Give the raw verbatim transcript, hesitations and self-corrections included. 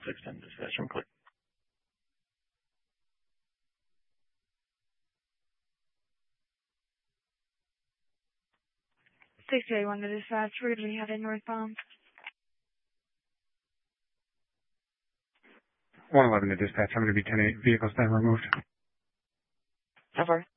six ten dispatch, I'm clear. six eighty-one to dispatch, Ridley headed northbound. one eleven to dispatch, I'm going to be ten eight, vehicles then removed. How far?